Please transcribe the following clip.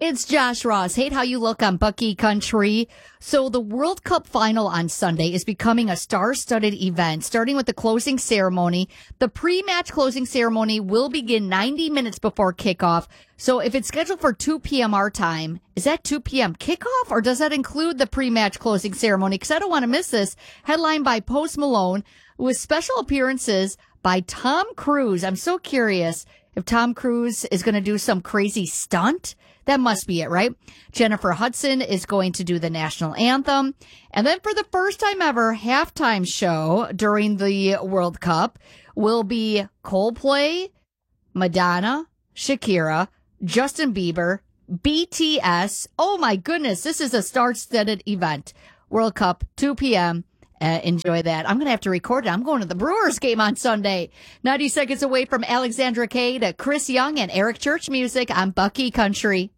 It's Josh Ross. Hate how you look on Bucky Country. So the World Cup final on Sunday is becoming a star-studded event, starting with the closing ceremony. The pre-match closing ceremony will begin 90 minutes before kickoff. So if it's scheduled for 2 p.m. our time, is that 2 p.m. kickoff, or does that include the pre-match closing ceremony? Because I don't want to miss this. Headlined by Post Malone with special appearances by Tom Cruise. I'm so curious if Tom Cruise is going to do some crazy stunt. That must be it, right? Jennifer Hudson is going to do the national anthem. And then for the first time ever, halftime show during the World Cup will be Coldplay, Madonna, Shakira, Justin Bieber, BTS. Oh my goodness, this is a star-studded event. World Cup, 2 p.m. Enjoy that. I'm going to have to record it. I'm going to the Brewers game on Sunday. 90 seconds away from Alexandra Kay to Chris Young and Eric Church music on Bucky Country.